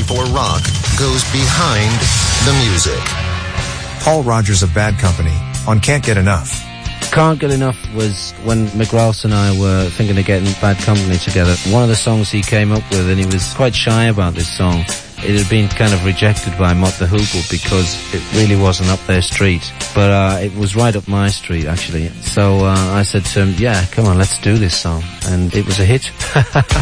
pop or rock goes behind the music. Paul Rodgers of Bad Company on Can't Get Enough. Can't Get Enough was when Mick Rouse and I were thinking of getting Bad Company together. One of the songs he came up with, and he was quite shy about this song. It had been kind of rejected by Mott the Hoople because it really wasn't up their street. But it was right up my street, actually. So I said to him, yeah, come on, let's do this song. And it was a hit.